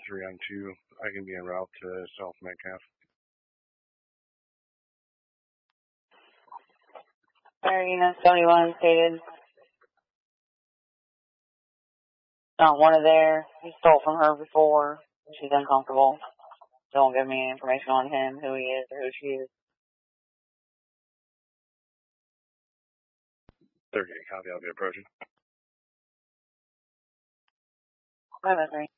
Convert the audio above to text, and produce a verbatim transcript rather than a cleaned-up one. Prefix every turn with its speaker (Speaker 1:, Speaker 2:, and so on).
Speaker 1: three on two. I can be en route to South Metcalf.
Speaker 2: Marina seventy-one stated. Not one of there. He stole from her before. She's uncomfortable. Don't give me any information on him, who he is, or who she is.
Speaker 1: thirty-eight, copy. I'll be approaching.
Speaker 2: Bye, Miss Green.